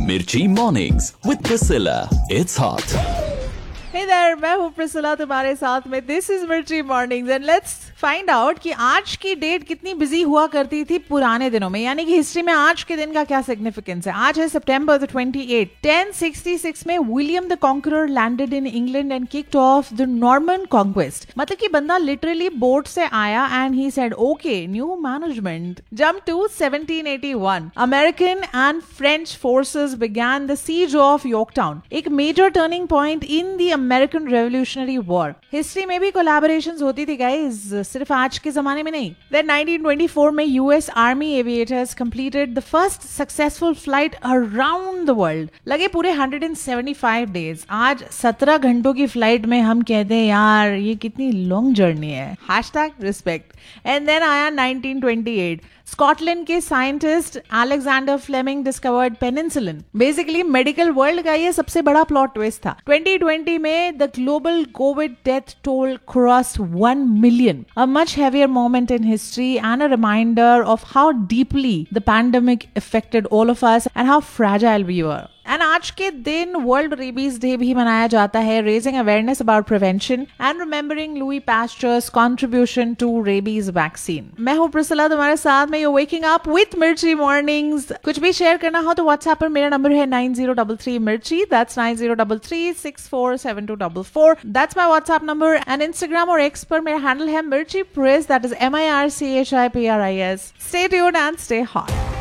Mirchi Mornings with Priscilla. It's hot. Hey there, मैं हूँ Priscilla तुम्हारे साथ में. दिस इज मिर्ची mornings and let's find out कि आज की डेट कितनी बिजी हुआ करती थी पुराने दिनों में, यानी कि हिस्ट्री में आज के दिन का क्या सिग्निफिकेंस है. आज है सितंबर 28. 1066 में William the conqueror landed in England and kicked of the Norman conquest. मतलब कि बंदा लिटरली बोट से आया and he said okay new management. Jump to 1781. American and French forces began the seize of Yorktown, एक major turning point in the American revolutionary war. History में भी collaborations होती थी गाइस, सिर्फ आज के जमाने में नहीं. Then 1924 में US army aviators completed the first successful flight around the world. लगे पूरे 175 डेज. आज 17 घंटों की फ्लाइट में हम कहते हैं यार ये कितनी लॉन्ग जर्नी है. #respect. एंड देन आया 1928. स्कॉटलैंड के scientist Alexander Fleming discovered penicillin. Basically medical world का ये सबसे बड़ा प्लॉट ट्विस्ट था. 2020 में the global Covid death toll crossed 1 million, a much heavier moment in history and a reminder of how deeply the pandemic affected all of us and how fragile we were. And आज के दिन world rabies day भी मनाया जाता है, raising awareness about prevention and remembering Louis pastures contribution to rabies vaccine. मैं हूँ Priscilla तुम्हारे साथ में. यू वेकिंग अप विथ मिर्ची मॉर्निंग्स. कुछ भी शेयर करना हो तो व्हाट्सएप पर मेरा नंबर है 9033 मिर्ची. That's 9033647244. That's my WhatsApp number. And Instagram और एक्स पर मेरा हैंडल है मिर्ची press, that is MIRCHIPRIS. Stay tuned and stay hot.